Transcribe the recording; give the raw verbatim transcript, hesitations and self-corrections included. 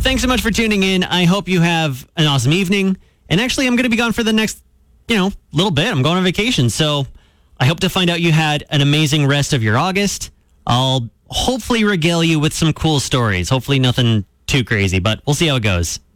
thanks so much for tuning in. I hope you have an awesome evening. And actually, I'm going to be gone for the next, you know, little bit. I'm going on vacation. So I hope to find out you had an amazing rest of your August. I'll hopefully regale you with some cool stories. Hopefully nothing too crazy, but we'll see how it goes.